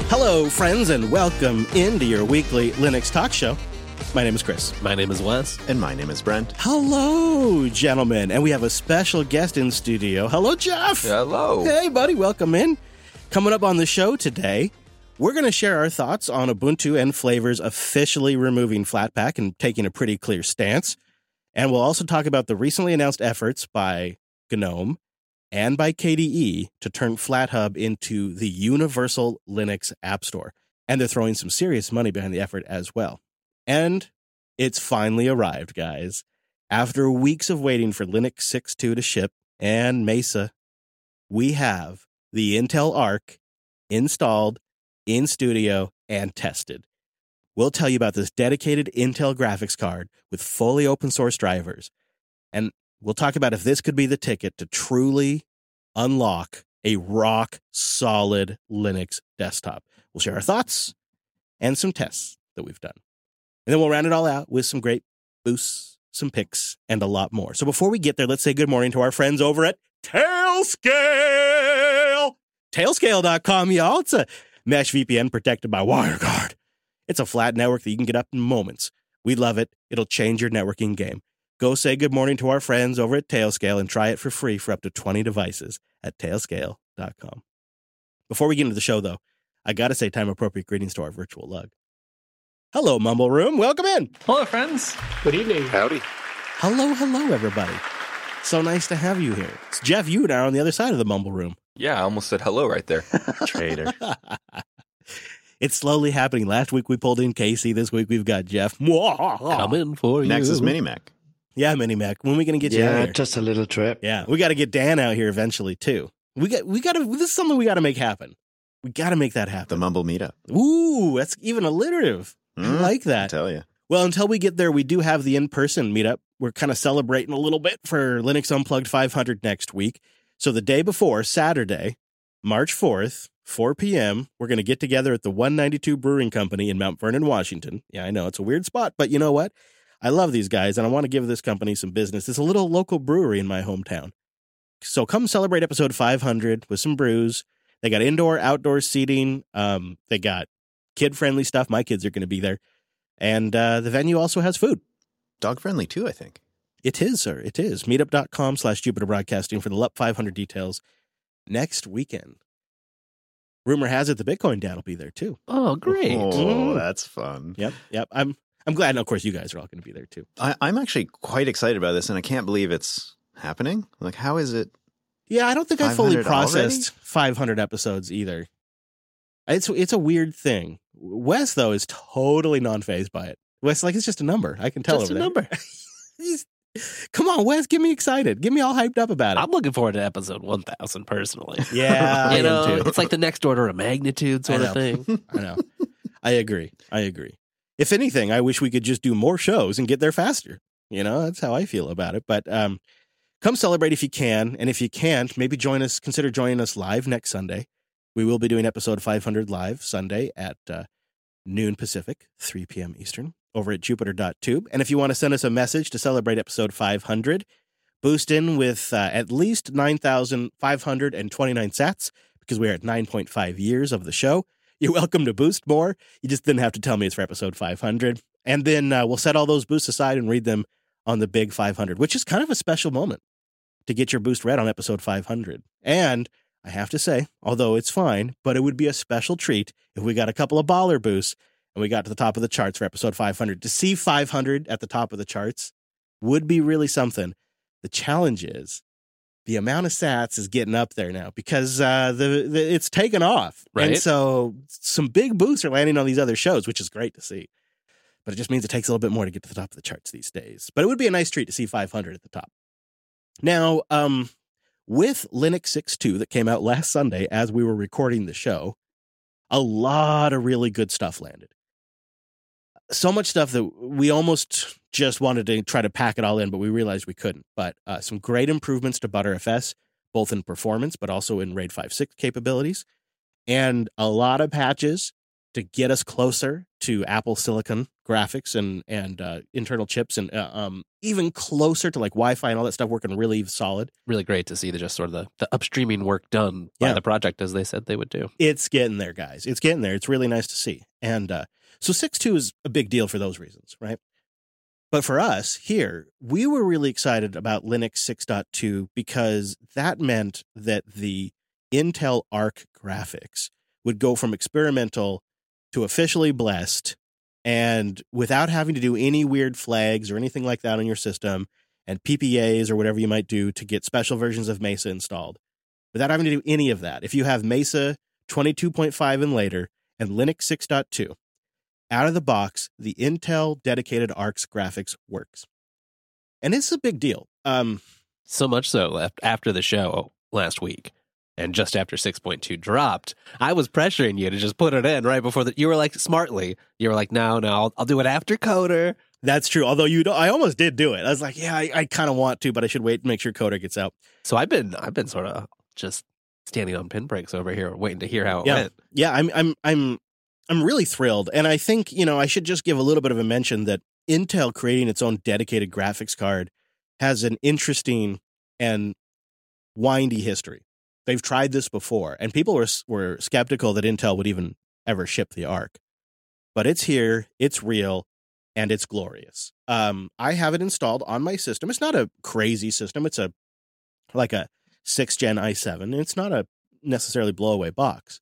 Hello, friends, and welcome into your weekly Linux talk show. My name is Chris. My name is Wes. And my name is Brent. Hello, gentlemen. And we have a special guest in studio. Hello, Jeff. Hello. Hey, buddy. Welcome in. Coming up on the show today, we're going to share our thoughts on Ubuntu and Flavors officially removing Flatpak and taking a pretty clear stance. And we'll also talk about the recently announced efforts by GNOME and by KDE to turn FlatHub into the universal Linux App Store. And they're throwing some serious money behind the effort as well. And it's finally arrived, guys. After weeks of waiting for Linux 6.2 to ship and Mesa, we have the Intel Arc installed, in studio, and tested. We'll tell you about this dedicated Intel graphics card with fully open source drivers. And we'll talk about if this could be the ticket to truly unlock a rock-solid Linux desktop. We'll share our thoughts and some tests that we've done. And then we'll round it all out with some great boosts, some picks, and a lot more. So before we get there, let's say good morning to our friends over at Tailscale. Tailscale.com, y'all. It's a mesh VPN protected by WireGuard. It's a flat network that you can get up in moments. We love it. It'll change your networking game. Go say good morning to our friends over at Tailscale and try it for free for up to 20 devices at Tailscale.com. Before we get into the show, though, I got to say time-appropriate greetings to our virtual lug. Hello, Mumble Room. Welcome in. Hello, friends. Good evening. Howdy. Hello, everybody. So nice to have you here. It's Jeff, you now on the other side of the Mumble Room. Yeah, I almost said hello right there. Traitor. It's slowly happening. Last week we pulled in Casey. This week we've got Jeff. Coming for you. Next is Minimac. Yeah, Minimac. When are we going to get you out here? Just a little trip. Yeah, we got to get Dan out here eventually too. We got to. This is something we got to make happen. We got to make that happen. The Mumble Meetup. Ooh, that's even alliterative. I like I that. tell you. Well, until we get there, we do have the in-person meetup. We're kind of celebrating a little bit for Linux Unplugged 500 next week. So the day before, Saturday, March 4th, 4 p.m., we're going to get together at the 192 Brewing Company in Mount Vernon, Washington. Yeah, I know it's a weird spot, but you know what? I love these guys, and I want to give this company some business. It's a little local brewery in my hometown. So come celebrate episode 500 with some brews. They got indoor, outdoor seating. They got kid-friendly stuff. My kids are going to be there. And the venue also has food. Dog friendly too, I think. It is, sir. It is. Meetup.com/Jupiter Broadcasting for the LUP 500 details next weekend. Rumor has it the Bitcoin dad will be there too. Oh, great. Oh, that's fun. Yep. I'm glad. And of course, you guys are all going to be there too. I'm actually quite excited about this, and I can't believe it's happening. Like, how is it? Yeah, I don't think I fully 500 processed 500 episodes either. It's a weird thing. Wes, though, is totally non-fazed by it. Wes, like, it's just a number. I can tell Just over a number. Come on, Wes, get me excited. Get me all hyped up about it. I'm looking forward to episode 1000 personally. Yeah, I You know, am too. it's like the next order of magnitude sort of thing. I know. I agree. If anything, I wish we could just do more shows and get there faster. You know, that's how I feel about it. But come celebrate if you can. And if you can't, maybe consider joining us live next Sunday. We will be doing episode 500 live Sunday at noon Pacific, 3 p.m. Eastern, over at jupiter.tube. And if you want to send us a message to celebrate episode 500, boost in with at least 9,529 sats, because we're at 9.5 years of the show. You're welcome to boost more. You just didn't have to tell me it's for episode 500. And then we'll set all those boosts aside and read them on the big 500, which is kind of a special moment to get your boost read on episode 500. And I have to say, although it's fine, but it would be a special treat if we got a couple of baller boosts and we got to the top of the charts for episode 500. To see 500 at the top of the charts would be really something. The challenge is the amount of sats is getting up there now because it's taken off. Right. And so some big boosts are landing on these other shows, which is great to see. But it just means it takes a little bit more to get to the top of the charts these days. But it would be a nice treat to see 500 at the top. Now, with Linux 6.2 that came out last Sunday as we were recording the show, a lot of really good stuff landed. So much stuff that we almost just wanted to try to pack it all in, but we realized we couldn't. But some great improvements to Btrfs, both in performance, but also in RAID 5.6 capabilities. And a lot of patches to get us closer to Apple Silicon graphics and internal chips, and even closer to like Wi-Fi and all that stuff working really solid. Really great to see just sort of the upstreaming work done by the project as they said they would do. It's getting there, guys. It's getting there. It's really nice to see. And so 6.2 is a big deal for those reasons, right? But for us here, we were really excited about Linux 6.2 because that meant that the Intel Arc graphics would go from experimental to officially blessed, and without having to do any weird flags or anything like that on your system, and PPAs or whatever you might do to get special versions of Mesa installed. Without having to do any of that, if you have Mesa 22.5 and later and Linux 6.2, out of the box, the Intel dedicated ARC's graphics works. And it's a big deal. So much so, after the show last week, and just after 6.2 dropped, I was pressuring you to just put it in right before you were like, smartly, you were like, no, I'll do it after Coder. That's true. Although I almost did do it. I was like, yeah, I kind of want to, but I should wait and make sure Coder gets out. So I've been sort of just standing on pinpricks over here, waiting to hear how it went. Yeah, I'm really thrilled. And I think, I should just give a little bit of a mention that Intel creating its own dedicated graphics card has an interesting and windy history. They've tried this before, and people were skeptical that Intel would even ever ship the Arc. But it's here, it's real, and it's glorious. I have it installed on my system. It's not a crazy system. It's like a 6th gen i7, and it's not a necessarily blow-away box.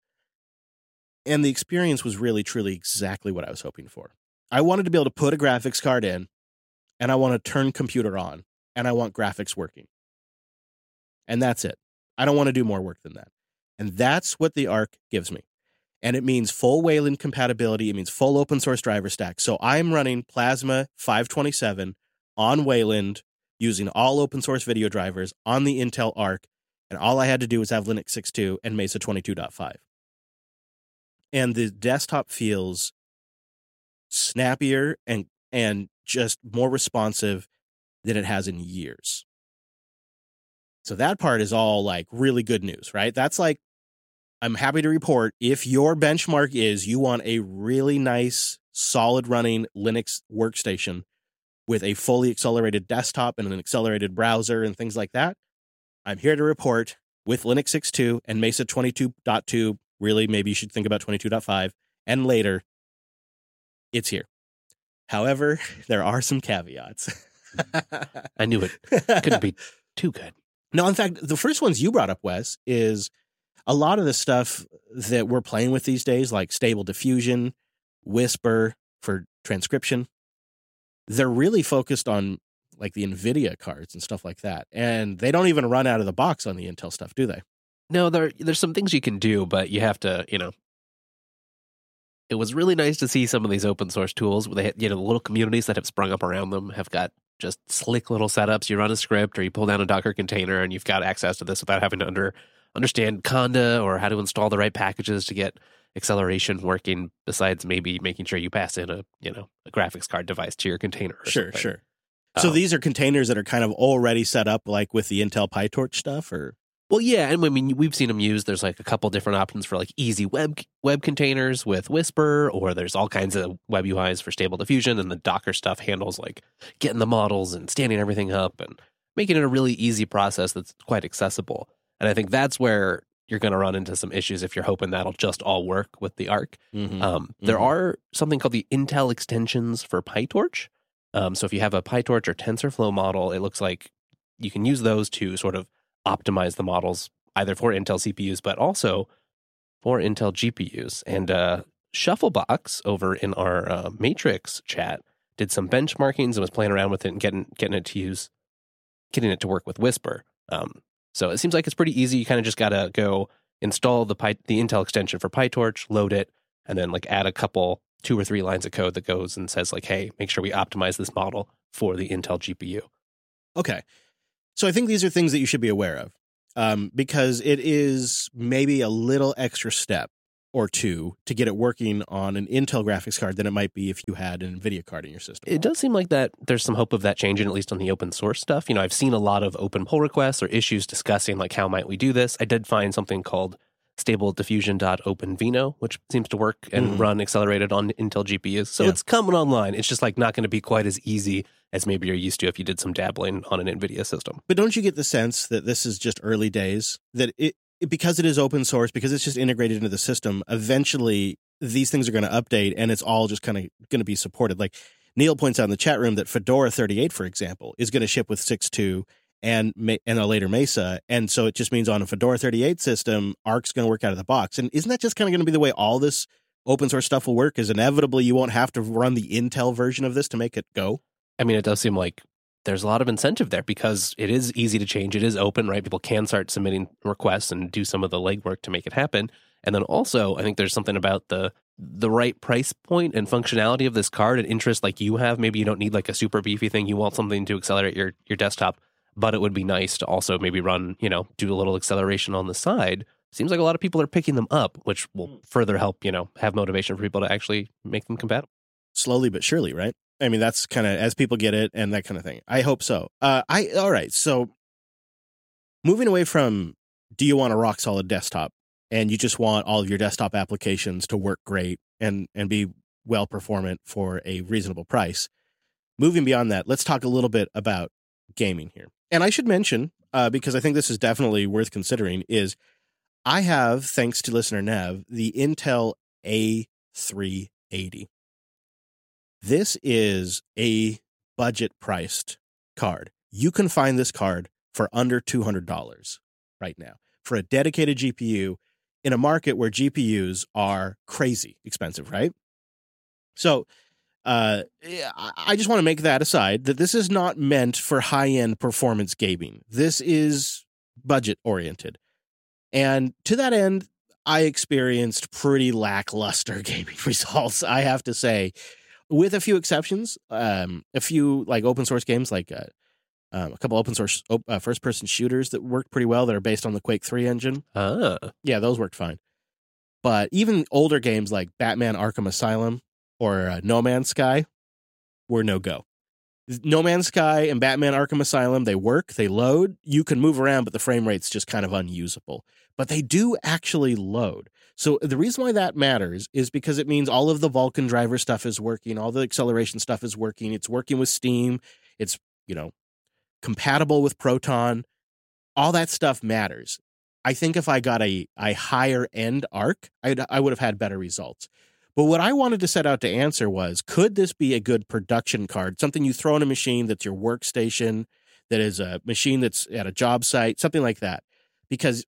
And the experience was really, truly exactly what I was hoping for. I wanted to be able to put a graphics card in, and I want to turn computer on, and I want graphics working. And that's it. I don't want to do more work than that. And that's what the Arc gives me. And it means full Wayland compatibility. It means full open source driver stack. So I'm running Plasma 527 on Wayland using all open source video drivers on the Intel Arc. And all I had to do was have Linux 6.2 and Mesa 22.5. And the desktop feels snappier and just more responsive than it has in years. So that part is all like really good news, right? That's like, I'm happy to report if your benchmark is you want a really nice, solid running Linux workstation with a fully accelerated desktop and an accelerated browser and things like that, I'm here to report with Linux 6.2 and Mesa 22.2, really maybe you should think about 22.5 and later, it's here. However, there are some caveats. I knew it couldn't be too good. No, in fact, the first ones you brought up, Wes, is a lot of the stuff that we're playing with these days, like Stable Diffusion, Whisper for transcription. They're really focused on like the NVIDIA cards and stuff like that. And they don't even run out of the box on the Intel stuff, do they? No, there's some things you can do, but you have to, it was really nice to see some of these open source tools where they had, little communities that have sprung up around them have got just slick little setups. You run a script or you pull down a Docker container and you've got access to this without having to understand Conda or how to install the right packages to get acceleration working, besides maybe making sure you pass in a graphics card device to your container. Sure. So these are containers that are kind of already set up like with the Intel PyTorch stuff, or? Well, yeah, and I mean, we've seen them used. There's like a couple different options for like easy web containers with Whisper, or there's all kinds of web UIs for Stable Diffusion, and the Docker stuff handles like getting the models and standing everything up and making it a really easy process that's quite accessible. And I think that's where you're going to run into some issues if you're hoping that'll just all work with the Arc. There are something called the Intel extensions for PyTorch. So if you have a PyTorch or TensorFlow model, it looks like you can use those to sort of optimize the models either for Intel CPUs, but also for Intel GPUs. And Shufflebox over in our Matrix chat did some benchmarkings and was playing around with it and getting it to work with Whisper. So it seems like it's pretty easy. You kind of just got to go install the Intel extension for PyTorch, load it, and then like add a couple 2 or 3 lines of code that goes and says like, hey, make sure we optimize this model for the Intel GPU. Okay. So I think these are things that you should be aware of, because it is maybe a little extra step or two to get it working on an Intel graphics card than it might be if you had an NVIDIA card in your system. It does seem like that there's some hope of that changing, at least on the open source stuff. I've seen a lot of open pull requests or issues discussing like how might we do this. I did find something called stable diffusion.openvino, which seems to work and run accelerated on Intel GPUs. So Yeah. it's coming online. It's just like not going to be quite as easy as maybe you're used to if you did some dabbling on an NVIDIA system. But don't you get the sense that this is just early days? That because it is open source, because it's just integrated into the system, eventually these things are going to update and it's all just kind of going to be supported. Like Neil points out in the chat room that Fedora 38, for example, is going to ship with 6.2 and a later Mesa. And so it just means on a Fedora 38 system, Arc's going to work out of the box. And isn't that just kind of going to be the way all this open source stuff will work? Is inevitably you won't have to run the Intel version of this to make it go? I mean, it does seem like there's a lot of incentive there because it is easy to change. It is open, right? People can start submitting requests and do some of the legwork to make it happen. And then also, I think there's something about the right price point and functionality of this card and interest like you have. Maybe you don't need like a super beefy thing. You want something to accelerate your desktop, but it would be nice to also maybe run, do a little acceleration on the side. Seems like a lot of people are picking them up, which will further help, have motivation for people to actually make them compatible. Slowly but surely, right? I mean, that's kind of as people get it and that kind of thing. I hope so. All right. So moving away from, do you want a rock solid desktop and you just want all of your desktop applications to work great and be well performant for a reasonable price? Moving beyond that, let's talk a little bit about gaming here. And I should mention, because I think this is definitely worth considering, is I have, thanks to listener Nev, the Intel A380. This is a budget-priced card. You can find this card for under $200 right now for a dedicated GPU in a market where GPUs are crazy expensive, right? So I just want to make that aside, that this is not meant for high-end performance gaming. This is budget-oriented. And to that end, I experienced pretty lackluster gaming results, I have to say. With a few exceptions, a few like open source games, like a couple open source first person shooters that worked pretty well that are based on the Quake 3 engine. Yeah, those worked fine. But even older games like Batman Arkham Asylum or No Man's Sky were no go. No Man's Sky and Batman Arkham Asylum, they work, they load, you can move around, but the frame rate's just kind of unusable. But they do actually load. So the reason why that matters is because it means all of the Vulkan driver stuff is working, all the acceleration stuff is working, it's working with Steam, it's, compatible with Proton. All that stuff matters. I think if I got a higher end Arc, I would have had better results. But what I wanted to set out to answer was, could this be a good production card, something you throw in a machine that's your workstation, that is a machine that's at a job site, something like that? Because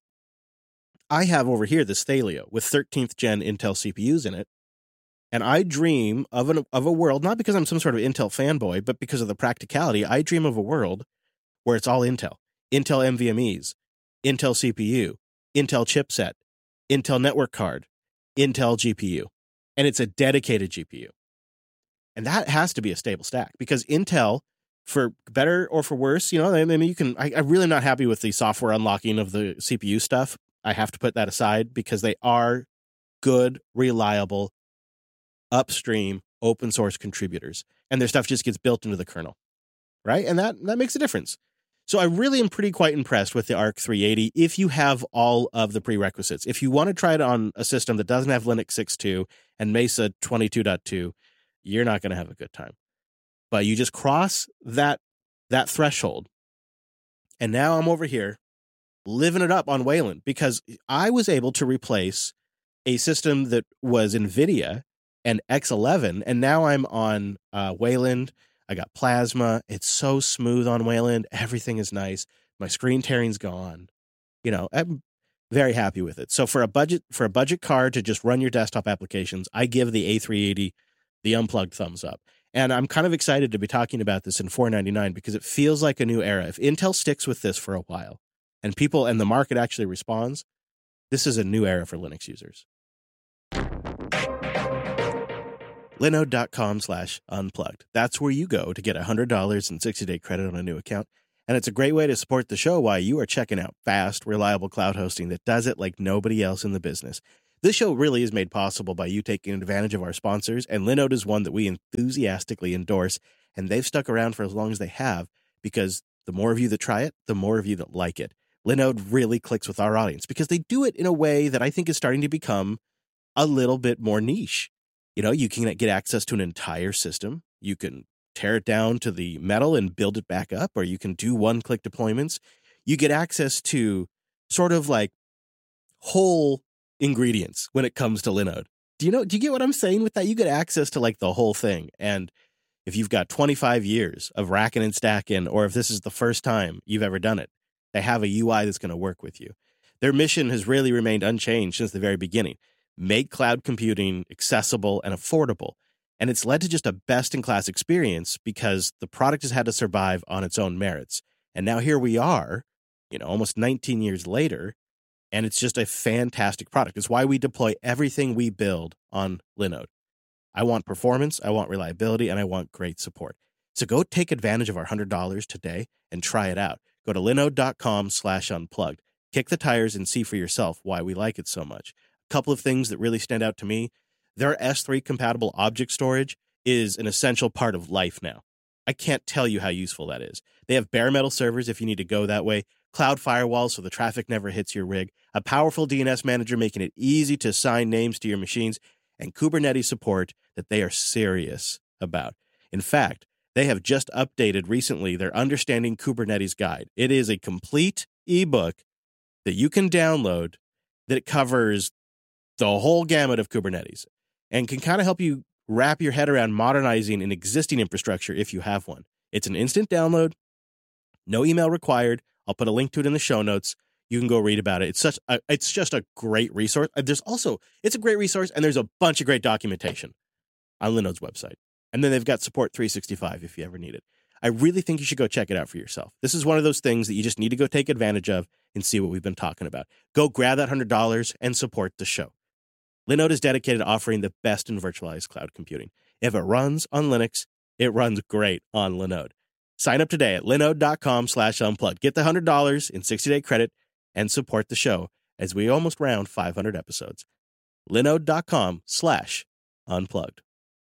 I have over here this Thelio with 13th gen Intel CPUs in it, and I dream of a world, not because I'm some sort of Intel fanboy, but because of the practicality. I dream of a world where it's all Intel NVMEs, Intel CPU, Intel chipset, Intel network card, Intel GPU, and it's a dedicated GPU. And that has to be a stable stack because Intel, for better or for worse, I mean, you can. I'm really not happy with the software unlocking of the CPU stuff. I have to put that aside because they are good, reliable, upstream, open source contributors. And their stuff just gets built into the kernel, right? And that makes a difference. So I really am quite impressed with the Arc 380 if you have all of the prerequisites. If you want to try it on a system that doesn't have Linux 6.2 and Mesa 22.2, you're not going to have a good time. But you just cross that threshold. And now I'm over here living it up on Wayland because I was able to replace a system that was NVIDIA and X11, and now I'm on Wayland. I got Plasma. It's so smooth on Wayland. Everything is nice. My screen tearing's gone. I'm very happy with it. So for a budget card to just run your desktop applications, I give the A380 the unplugged thumbs up. And I'm kind of excited to be talking about this in $499 because it feels like a new era. If Intel sticks with this for a while, and the market actually responds, this is a new era for Linux users. Linode.com/unplugged. That's where you go to get $100 in 60-day credit on a new account. And it's a great way to support the show while you are checking out fast, reliable cloud hosting that does it like nobody else in the business. This show really is made possible by you taking advantage of our sponsors, and Linode is one that we enthusiastically endorse, and they've stuck around for as long as they have because the more of you that try it, the more of you that like it. Linode really clicks with our audience because they do it in a way that I think is starting to become a little bit more niche. You know, you can get access to an entire system. You can tear it down to the metal and build it back up, or you can do one-click deployments. You get access to sort of like whole ingredients when it comes to Linode. Do you get what I'm saying with that? You get access to like the whole thing. And if you've got 25 years of racking and stacking, or if this is the first time you've ever done it, they have a UI that's going to work with you. Their mission has really remained unchanged since the very beginning. Make cloud computing accessible and affordable. And it's led to just a best-in-class experience because the product has had to survive on its own merits. And now here we are, almost 19 years later, and it's just a fantastic product. It's why we deploy everything we build on Linode. I want performance, I want reliability, and I want great support. So go take advantage of our $100 today and try it out. Go to linode.com/unplugged. Kick the tires and see for yourself why we like it so much. A couple of things that really stand out to me. Their S3 compatible object storage is an essential part of life now. I can't tell you how useful that is. They have bare metal servers if you need to go that way, cloud firewalls so the traffic never hits your rig, a powerful DNS manager making it easy to assign names to your machines, and Kubernetes support that they are serious about. In fact, they have just updated recently their Understanding Kubernetes guide. It is a complete ebook that you can download that covers the whole gamut of Kubernetes and can kind of help you wrap your head around modernizing an existing infrastructure if you have one. It's an instant download, no email required. I'll put a link to it in the show notes. You can go read about it. It's just a great resource. It's a great resource, and there's a bunch of great documentation on Linode's website. And then they've got Support 365 if you ever need it. I really think you should go check it out for yourself. This is one of those things that you just need to go take advantage of and see what we've been talking about. Go grab that $100 and support the show. Linode is dedicated to offering the best in virtualized cloud computing. If it runs on Linux, it runs great on Linode. Sign up today at linode.com/unplugged. Get the $100 in 60-day credit and support the show as we almost round 500 episodes. linode.com/unplugged.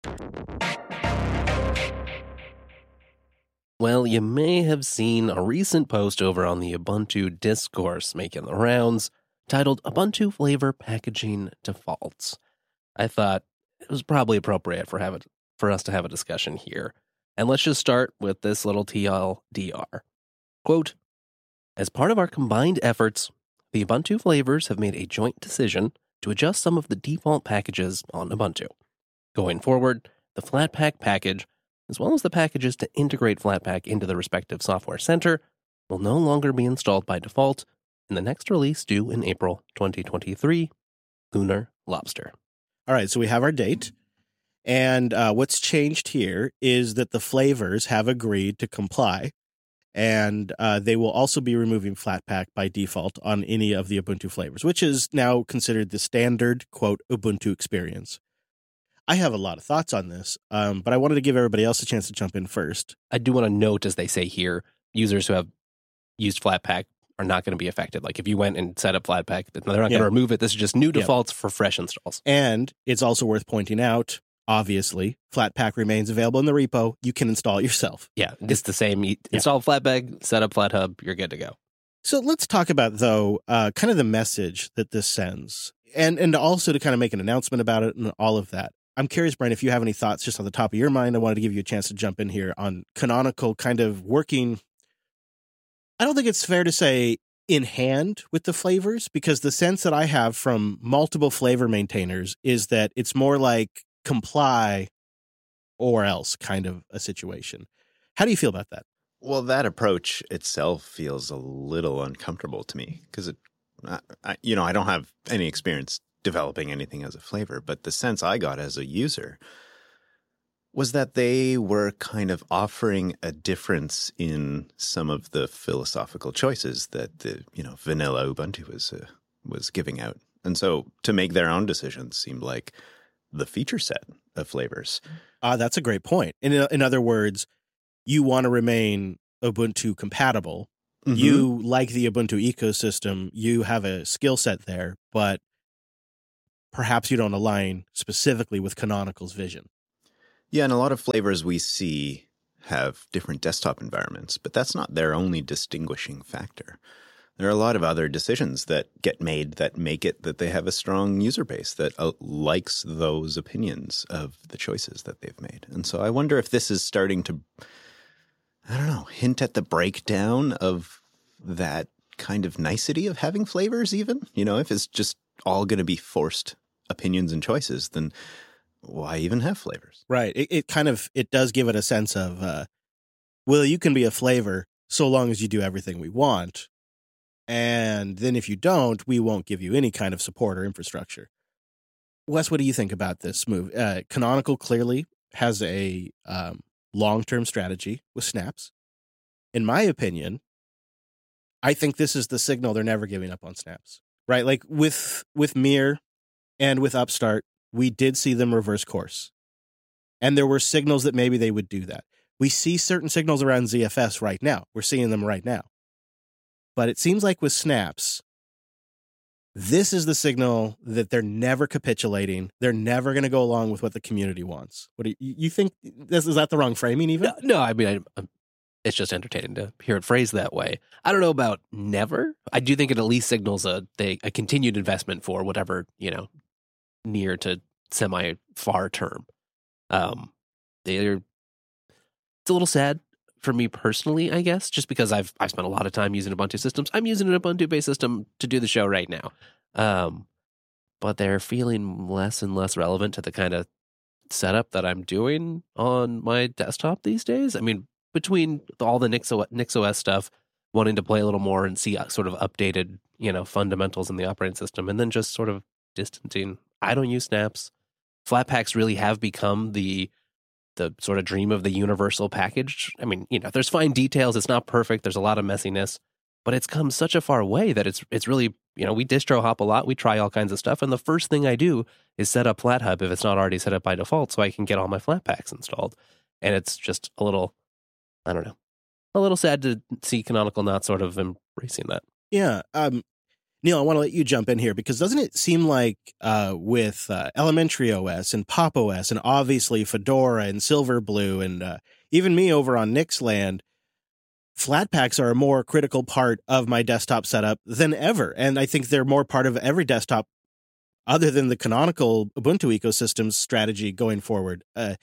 Well, you may have seen a recent post over on the Ubuntu discourse making the rounds titled Ubuntu Flavor Packaging Defaults. I thought it was probably appropriate for us to have a discussion here. And let's just start with this little TLDR. Quote, as part of our combined efforts, the Ubuntu flavors have made a joint decision to adjust some of the default packages on Ubuntu. Going forward, the Flatpak package, as well as the packages to integrate Flatpak into the respective software center, will no longer be installed by default in the next release due in April 2023, Lunar Lobster. All right, so we have our date. And what's changed here is that the flavors have agreed to comply, and they will also be removing Flatpak by default on any of the Ubuntu flavors, which is now considered the standard, quote, Ubuntu experience. I have a lot of thoughts on this, but I wanted to give everybody else a chance to jump in first. I do want to note, as they say here, users who have used Flatpak are not going to be affected. Like if you went and set up Flatpak, they're not going to remove it. This is just new defaults for fresh installs. And it's also worth pointing out, obviously, Flatpak remains available in the repo. You can install it yourself. Yeah, it's the same. Install Flatpak, set up FlatHub, you're good to go. So let's talk about, though, kind of the message that this sends, and also to kind of make an announcement about it and all of that. I'm curious, Brian, if you have any thoughts just on the top of your mind. I wanted to give you a chance to jump in here on Canonical kind of working. I don't think it's fair to say in hand with the flavors, because the sense that I have from multiple flavor maintainers is that it's more like comply or else kind of a situation. How do you feel about that? Well, that approach itself feels a little uncomfortable to me because I don't have any experience developing anything as a flavor, but the sense I got as a user was that they were kind of offering a difference in some of the philosophical choices that the vanilla Ubuntu was giving out, and so to make their own decisions seemed like the feature set of flavors. That's a great point. In other words, you want to remain Ubuntu compatible. Mm-hmm. You like the Ubuntu ecosystem. You have a skill set there, but perhaps you don't align specifically with Canonical's vision. Yeah, and a lot of flavors we see have different desktop environments, but that's not their only distinguishing factor. There are a lot of other decisions that get made that make it that they have a strong user base that likes those opinions of the choices that they've made. And so I wonder if this is starting to, I don't know, hint at the breakdown of that kind of nicety of having flavors even. You know, if it's just all going to be forced opinions and choices, then why even have flavors? Right. It does give it a sense of, well, you can be a flavor so long as you do everything we want. And then if you don't, we won't give you any kind of support or infrastructure. Wes, what do you think about this move? Canonical clearly has a long-term strategy with snaps. In my opinion, I think this is the signal they're never giving up on snaps, right? Like with Mir and with Upstart, we did see them reverse course. And there were signals that maybe they would do that. We see certain signals around ZFS right now. We're seeing them right now. But it seems like with snaps, this is the signal that they're never capitulating. They're never going to go along with what the community wants. What do you think? Is that the wrong framing even? No, I mean, it's just entertaining to hear it phrased that way. I don't know about never. I do think it at least signals a continued investment for whatever, near to semi far term. It's a little sad for me personally, I guess, just because I've spent a lot of time using Ubuntu systems. I'm using an Ubuntu-based system to do the show right now. But they're feeling less and less relevant to the kind of setup that I'm doing on my desktop these days. I mean, between all the NixOS stuff, wanting to play a little more and see sort of updated, fundamentals in the operating system, and then just sort of distancing. I don't use snaps. Flatpaks really have become the sort of dream of the universal package. I mean, there's fine details. It's not perfect. There's a lot of messiness, but it's come such a far way that it's really, we distro hop a lot. We try all kinds of stuff. And the first thing I do is set up FlatHub if it's not already set up by default so I can get all my Flatpaks installed. And it's just a little, I don't know, a little sad to see Canonical not sort of embracing that. Yeah. Neil, I want to let you jump in here because doesn't it seem like with Elementary OS and Pop OS and obviously Fedora and Silverblue and even me over on Nixland, Flatpaks are a more critical part of my desktop setup than ever. And I think they're more part of every desktop other than the Canonical Ubuntu ecosystem's strategy going forward.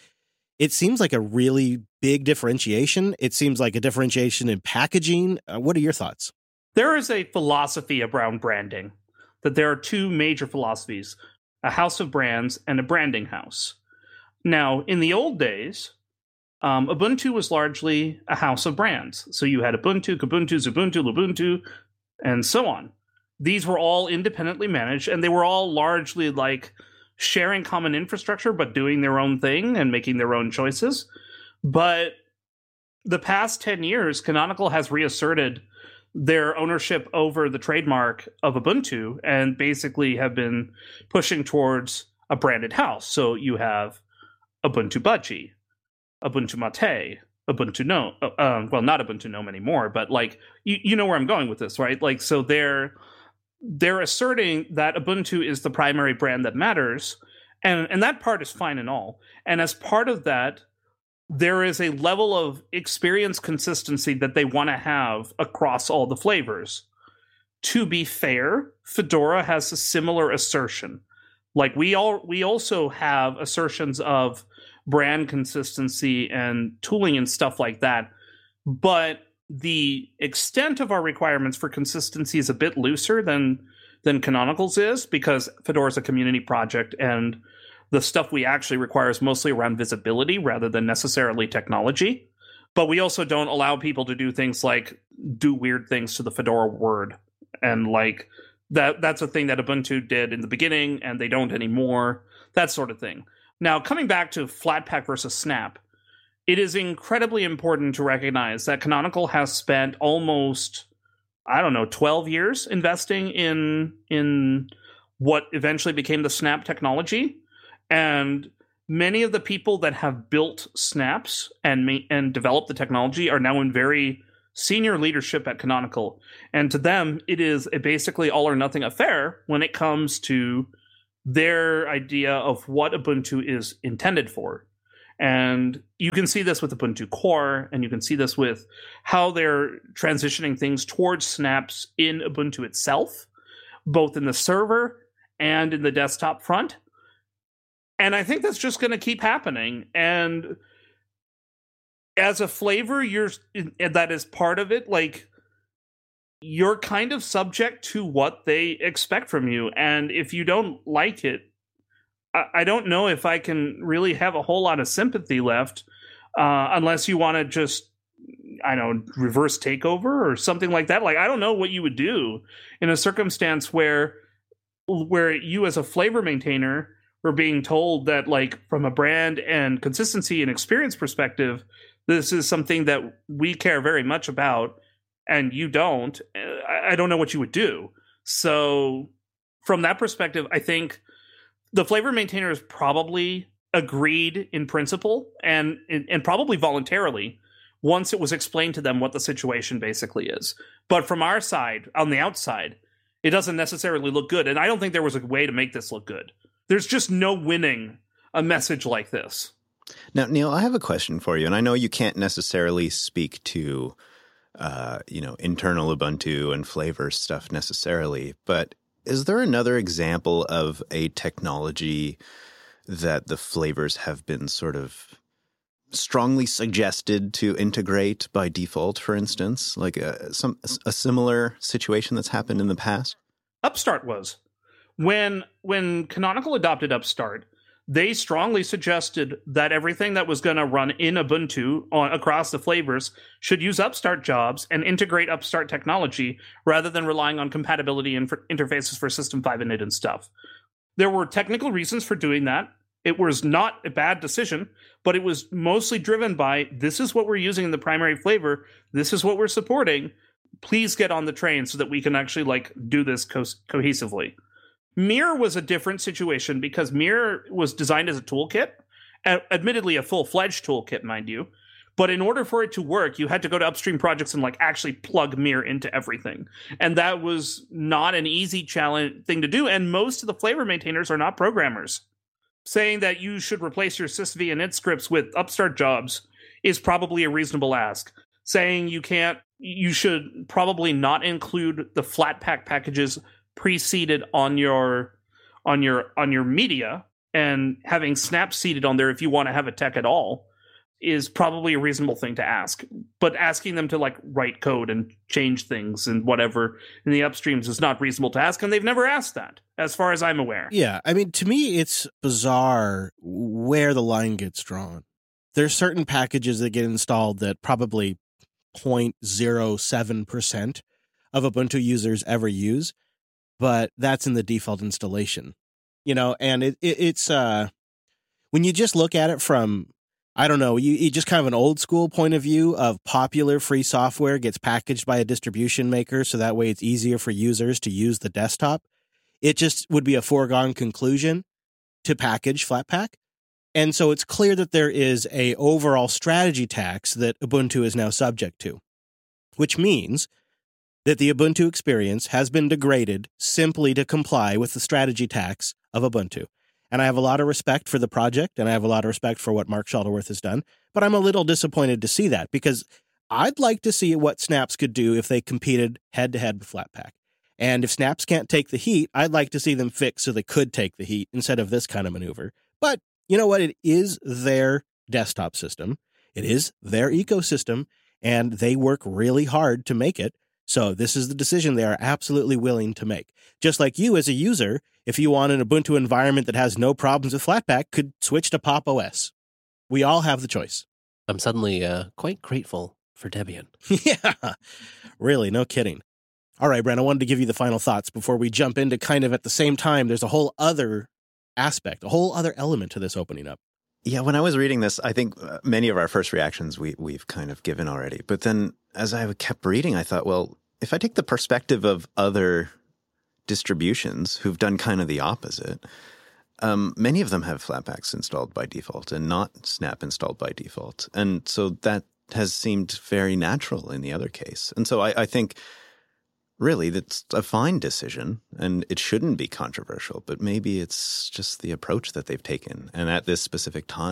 It seems like a really big differentiation. It seems like a differentiation in packaging. What are your thoughts? There is a philosophy around branding, that there are two major philosophies, a house of brands and a branding house. Now, in the old days, Ubuntu was largely a house of brands. So you had Ubuntu, Kubuntu, Xubuntu, Lubuntu, and so on. These were all independently managed, and they were all largely like sharing common infrastructure, but doing their own thing and making their own choices. But the past 10 years, Canonical has reasserted their ownership over the trademark of Ubuntu and basically have been pushing towards a branded house. So you have Ubuntu Budgie, Ubuntu Mate, Ubuntu Gnome. Well, not Ubuntu Gnome anymore, but like you know where I'm going with this, right? Like, so they're asserting that Ubuntu is the primary brand that matters, and that part is fine and all. And as part of that, there is a level of experience consistency that they want to have across all the flavors. To be fair, Fedora has a similar assertion. Like we also have assertions of brand consistency and tooling and stuff like that. But the extent of our requirements for consistency is a bit looser than Canonical's is, because Fedora is a community project and the stuff we actually require is mostly around visibility rather than necessarily technology. But we also don't allow people to do things like do weird things to the Fedora word. And like that's a thing that Ubuntu did in the beginning and they don't anymore. That sort of thing. Now, coming back to Flatpak versus Snap, it is incredibly important to recognize that Canonical has spent almost, 12 years investing in what eventually became the Snap technology. And many of the people that have built snaps and developed the technology are now in very senior leadership at Canonical. And to them, it is a basically all or nothing affair when it comes to their idea of what Ubuntu is intended for. And you can see this with Ubuntu Core, and you can see this with how they're transitioning things towards snaps in Ubuntu itself, both in the server and in the desktop front. And I think that's just going to keep happening. And as a flavor, that is part of it. Like, you're kind of subject to what they expect from you. And if you don't like it, I don't know if I can really have a whole lot of sympathy left, unless you want to just, I don't know, reverse takeover or something like that. Like, I don't know what you would do in a circumstance where you as a flavor maintainer were being told that, like, from a brand and consistency and experience perspective, this is something that we care very much about, and you don't. I don't know what you would do. So from that perspective, I think the flavor maintainers probably agreed in principle and probably voluntarily once it was explained to them what the situation basically is. But from our side, on the outside, it doesn't necessarily look good. And I don't think there was a way to make this look good. There's just no winning a message like this. Now, Neil, I have a question for you, and I know you can't necessarily speak to, internal Ubuntu and flavor stuff necessarily, but is there another example of a technology that the flavors have been sort of strongly suggested to integrate by default, for instance, like a similar situation that's happened in the past? Upstart was. When Canonical adopted Upstart, they strongly suggested that everything that was going to run in Ubuntu across the flavors should use Upstart jobs and integrate Upstart technology rather than relying on compatibility and interfaces for System 5 init and stuff. There were technical reasons for doing that. It was not a bad decision, but it was mostly driven by, this is what we're using in the primary flavor, this is what we're supporting, please get on the train so that we can actually do this cohesively. Mir was a different situation because Mir was designed as a toolkit, admittedly a full-fledged toolkit, mind you, but in order for it to work, you had to go to upstream projects and actually plug Mir into everything. And that was not an easy challenge thing to do, and most of the flavor maintainers are not programmers. Saying that you should replace your sysv and init scripts with Upstart jobs is probably a reasonable ask. Saying you should probably not include the Flatpak packages pre-seeded on your media, and having snap seeded on there if you want to have a tech at all is probably a reasonable thing to ask. But asking them to write code and change things and whatever in the upstreams is not reasonable to ask, and they've never asked that, as far as I'm aware. Yeah, I mean, to me, it's bizarre where the line gets drawn. There's certain packages that get installed that probably 0.07% of Ubuntu users ever use, but that's in the default installation, and it's when you just look at it from, I don't know, you just kind of an old school point of view of popular free software gets packaged by a distribution maker, so that way it's easier for users to use the desktop. It just would be a foregone conclusion to package Flatpak. And so it's clear that there is a overall strategy tax that Ubuntu is now subject to, which means that the Ubuntu experience has been degraded simply to comply with the strategy tax of Ubuntu. And I have a lot of respect for the project, and I have a lot of respect for what Mark Shuttleworth has done, but I'm a little disappointed to see that, because I'd like to see what Snaps could do if they competed head-to-head with Flatpak. And if Snaps can't take the heat, I'd like to see them fix so they could take the heat instead of this kind of maneuver. But you know what? It is their desktop system. It is their ecosystem, and they work really hard to make it. So this is the decision they are absolutely willing to make. Just like you as a user, if you want an Ubuntu environment that has no problems with Flatpak, could switch to Pop! OS. We all have the choice. I'm suddenly quite grateful for Debian. Yeah, really, no kidding. All right, Brent, I wanted to give you the final thoughts before we jump into kind of at the same time. There's a whole other aspect, a whole other element to this opening up. Yeah, when I was reading this, I think many of our first reactions we've kind of given already. But then as I kept reading, I thought, well, if I take the perspective of other distributions who've done kind of the opposite, many of them have Flatpaks installed by default and not Snap installed by default. And so that has seemed very natural in the other case. And so I think really that's a fine decision, and it shouldn't be controversial, but maybe it's just the approach that they've taken and at this specific time.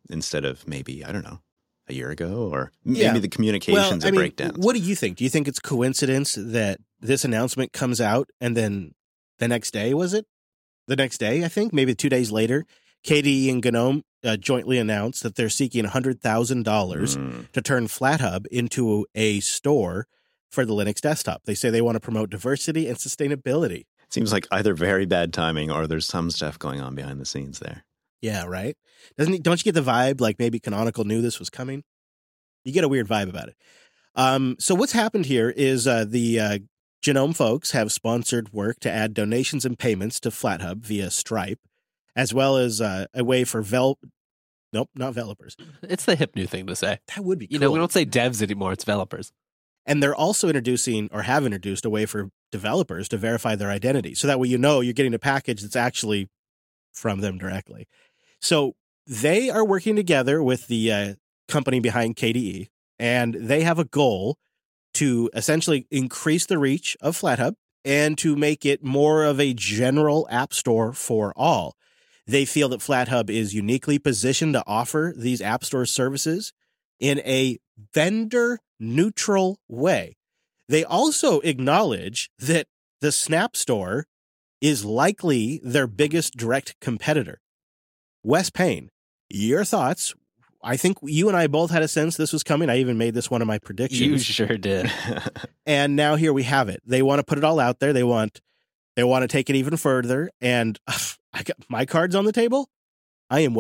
instead of maybe, I don't know, a year ago, or maybe Yeah. the communications and breakdowns. What do you think? Do you think it's coincidence that this announcement comes out and then the next day, was it? The next day, I think, maybe 2 days later, KDE and GNOME jointly announced that they're seeking $100,000 to turn FlatHub into a store for the Linux desktop. They say they want to promote diversity and sustainability. Seems like either very bad timing or there's some stuff going on behind the scenes there. Yeah, right? Don't you get the vibe like maybe Canonical knew this was coming? You get a weird vibe about it. So what's happened here is the GNOME folks have sponsored work to add donations and payments to FlatHub via Stripe, as well as a way for not developers. It's the hip new thing to say. That would be cool. You know, we don't say devs anymore, it's developers. And they're also introducing or have introduced a way for developers to verify their identity. So that way you know you're getting a package that's actually from them directly. So they are working together with the company behind KDE, and they have a goal to essentially increase the reach of FlatHub and to make it more of a general app store for all. They feel that FlatHub is uniquely positioned to offer these app store services in a vendor-neutral way. They also acknowledge that the Snap Store is likely their biggest direct competitor. Wes Payne, your thoughts? I think you and I both had a sense this was coming. I even made this one of my predictions. You sure did. And now here we have it. They want to put it all out there. They want to take it even further. And I got my cards on the table. I am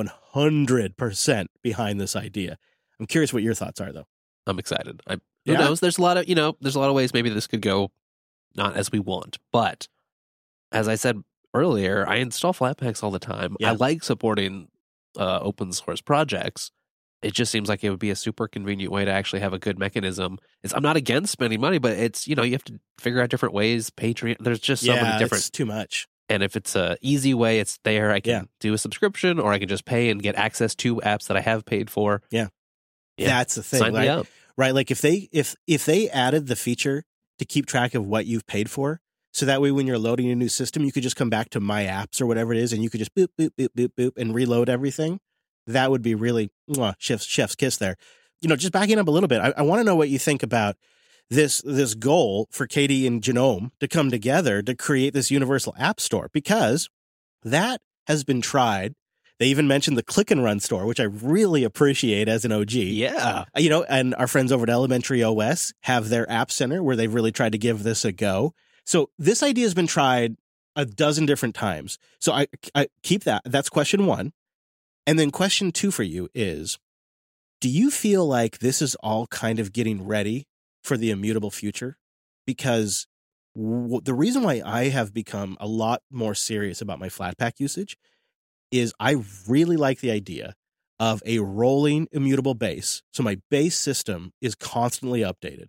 100% behind this idea. I'm curious what your thoughts are, though. I'm excited. Who knows? There's a lot of ways maybe this could go not as we want. But as I said earlier, I install Flatpaks all the time. Yeah. I like supporting open source projects. It just seems like it would be a super convenient way to actually have a good mechanism. I'm not against spending money, but it's, you have to figure out different ways. Patreon, there's just so many different. It's too much. And if it's a easy way, it's there. I can do a subscription, or I can just pay and get access to apps that I have paid for. Yeah. Yeah. That's the thing. Sign me up. Right. Like if they added the feature to keep track of what you've paid for, so that way when you're loading a new system, you could just come back to My Apps or whatever it is, and you could just boop, boop, boop, boop, boop, and reload everything. That would be really chef's kiss there. Just backing up a little bit, I want to know what you think about this goal for KDE and GNOME to come together to create this universal app store, because that has been tried. They even mentioned the Click and Run store, which I really appreciate as an OG. Yeah. And our friends over at Elementary OS have their app center where they've really tried to give this a go. So this idea has been tried a dozen different times. So I keep that. That's question one. And then question two for you is, do you feel like this is all kind of getting ready for the immutable future? Because the reason why I have become a lot more serious about my Flatpak usage is I really like the idea of a rolling immutable base. So my base system is constantly updated,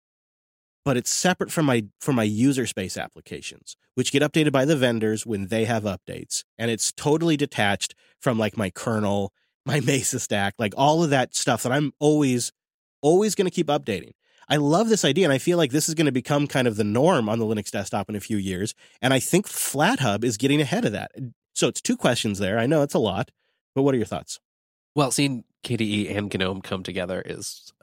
but it's separate from my user space applications, which get updated by the vendors when they have updates. And it's totally detached from like my kernel, my Mesa stack, like all of that stuff that I'm always going to keep updating. I love this idea, and I feel like this is going to become kind of the norm on the Linux desktop in a few years. And I think FlatHub is getting ahead of that. So it's two questions there. I know it's a lot, but what are your thoughts? Well, seeing KDE and GNOME come together is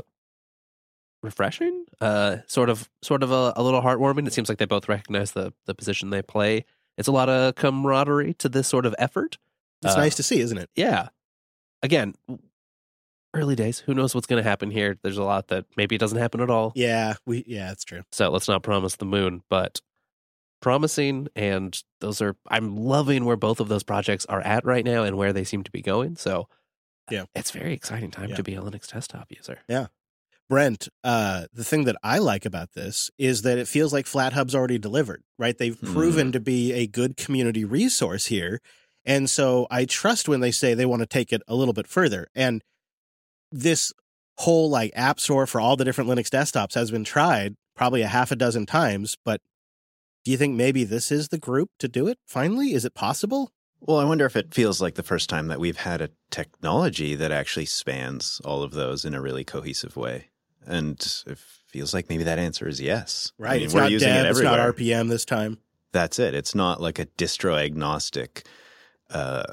refreshing, sort of a little heartwarming. It seems like they both recognize the position they play. It's a lot of camaraderie to this sort of effort. It's nice to see, isn't it? Yeah. Again, early days. Who knows what's going to happen here? There's a lot that maybe it doesn't happen at all. Yeah, that's true. So let's not promise the moon, but promising. And I'm loving where both of those projects are at right now and where they seem to be going. So yeah, it's a very exciting time to be a Linux desktop user. Yeah. Brent, the thing that I like about this is that it feels like FlatHub's already delivered, right? They've proven to be a good community resource here. And so I trust when they say they want to take it a little bit further. And this whole like app store for all the different Linux desktops has been tried probably a half a dozen times. But do you think maybe this is the group to do it finally? Is it possible? Well, I wonder if it feels like the first time that we've had a technology that actually spans all of those in a really cohesive way. And it feels like maybe that answer is yes. Right. I mean, it's we're not using dev, it it's everywhere. not RPM this time. That's it. It's not like a distro agnostic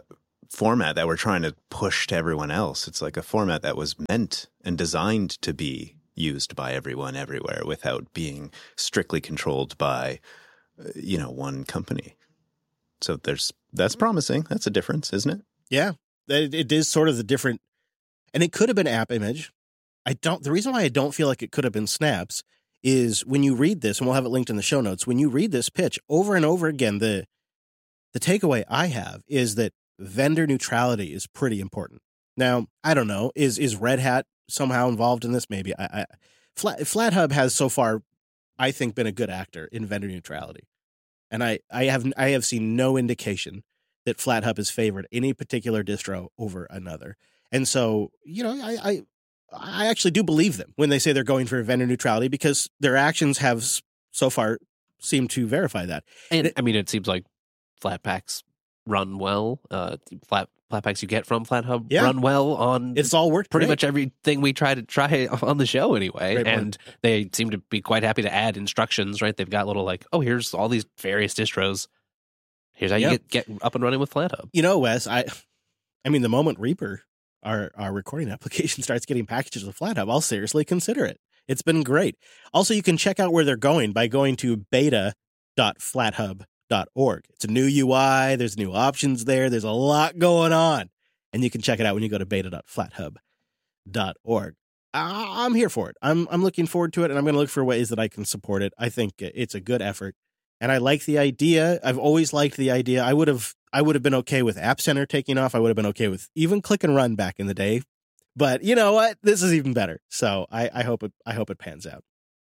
format that we're trying to push to everyone else. It's like a format that was meant and designed to be used by everyone everywhere without being strictly controlled by, one company. So that's promising. That's a difference, isn't it? Yeah, it is sort of the different, and it could have been app image. The reason why I don't feel like it could have been snaps is when you read this, and we'll have it linked in the show notes, when you read this pitch over and over again, the takeaway I have is that vendor neutrality is pretty important. Now, I don't know, is Red Hat somehow involved in this? Maybe. FlatHub has so far, I think, been a good actor in vendor neutrality. And I have seen no indication that FlatHub has favored any particular distro over another. And so, I actually do believe them when they say they're going for vendor neutrality, because their actions have so far seemed to verify that. And I mean, it seems like Flatpaks run well. Flatpaks you get from FlatHub run well on. It's all worked pretty great. much everything we try on the show anyway. Great and point. they seem to be quite happy to add instructions, right? They've got little like, oh, here's all these various distros. Here's how you get up and running with FlatHub. Wes, I mean, the moment Reaper, our recording application, starts getting packages with FlatHub, I'll seriously consider it. It's been great. Also, you can check out where they're going by going to beta.flathub.org. It's a new UI. There's new options there. There's a lot going on. And you can check it out when you go to beta.flathub.org. I'm here for it. I'm looking forward to it, and I'm going to look for ways that I can support it. I think it's a good effort, and I like the idea. I've always liked the idea. I would have been okay with App Center taking off. I would have been okay with even Click and Run back in the day. But you know what? This is even better. So I hope it pans out.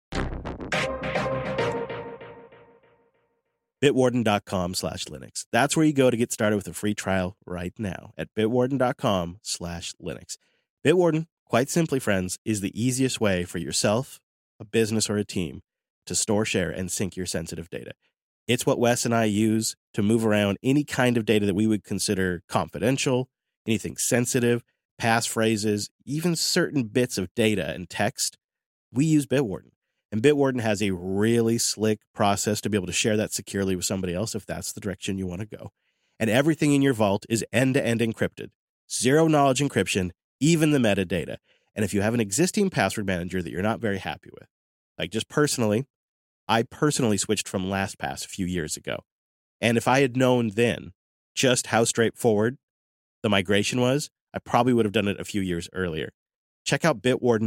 Bitwarden.com/Linux. That's where you go to get started with a free trial right now at Bitwarden.com/Linux. Bitwarden, quite simply, friends, is the easiest way for yourself, a business, or a team to store, share, and sync your sensitive data. It's what Wes and I use to move around any kind of data that we would consider confidential, anything sensitive, passphrases, even certain bits of data and text. We use Bitwarden. And Bitwarden has a really slick process to be able to share that securely with somebody else if that's the direction you want to go. And everything in your vault is end-to-end encrypted. Zero knowledge encryption, even the metadata. And if you have an existing password manager that you're not very happy with, like just personally, I personally switched from LastPass a few years ago. And if I had known then just how straightforward the migration was, I probably would have done it a few years earlier. Check out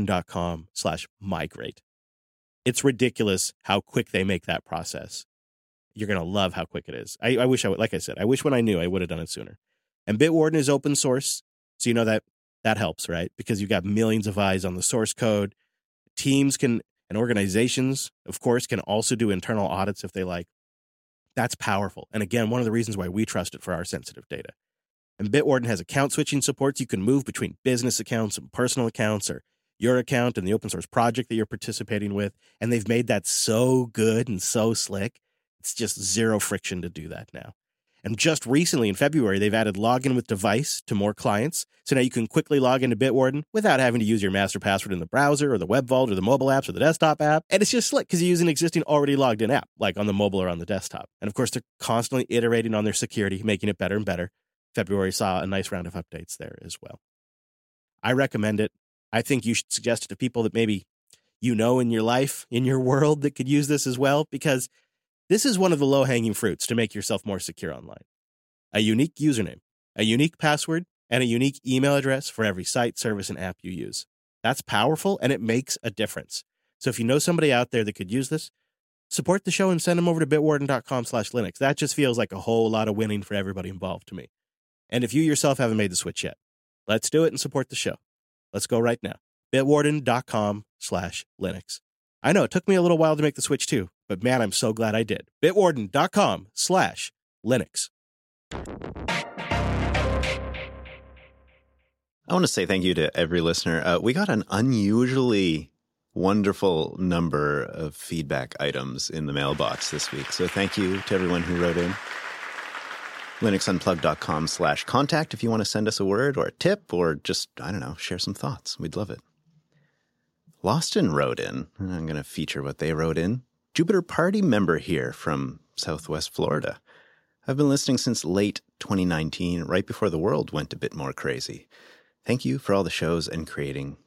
bitwarden.com/migrate. It's ridiculous how quick they make that process. You're going to love how quick it is. I wish I would, like I said, I wish when I knew I would have done it sooner. And Bitwarden is open source. So that helps, right? Because you've got millions of eyes on the source code. Teams and organizations, of course, can also do internal audits if they like. That's powerful. And again, one of the reasons why we trust it for our sensitive data. And Bitwarden has account switching support. You can move between business accounts and personal accounts, or your account and the open source project that you're participating with. And they've made that so good and so slick. It's just zero friction to do that now. And just recently in February, they've added login with device to more clients. So now you can quickly log into Bitwarden without having to use your master password in the browser or the web vault or the mobile apps or the desktop app. And it's just slick because you use an existing already logged in app, like on the mobile or on the desktop. And of course, they're constantly iterating on their security, making it better and better. February saw a nice round of updates there as well. I recommend it. I think you should suggest it to people that maybe in your life, in your world, that could use this as well, because this is one of the low-hanging fruits to make yourself more secure online. A unique username, a unique password, and a unique email address for every site, service, and app you use. That's powerful, and it makes a difference. So if you know somebody out there that could use this, support the show and send them over to bitwarden.com/Linux. That just feels like a whole lot of winning for everybody involved to me. And if you yourself haven't made the switch yet, let's do it and support the show. Let's go right now. Bitwarden.com/Linux. I know it took me a little while to make the switch too, but man, I'm so glad I did. Bitwarden.com/Linux. I want to say thank you to every listener. We got an unusually wonderful number of feedback items in the mailbox this week. So thank you to everyone who wrote in. linuxunplugged.com/contact if you want to send us a word or a tip or just, share some thoughts. We'd love it. Loston wrote in, and I'm going to feature what they wrote in. Jupiter Party member here from Southwest Florida. I've been listening since late 2019, right before the world went a bit more crazy. Thank you for all the shows and creating